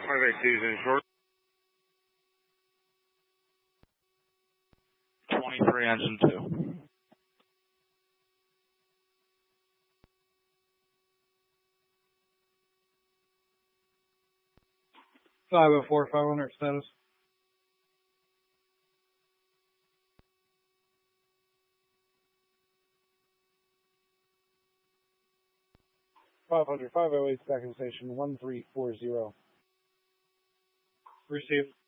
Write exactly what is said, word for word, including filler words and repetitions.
five eight two's in short. twenty-three engine two. five oh four, five hundred status. five hundred, five oh eight, back in station, one three four zero. Received.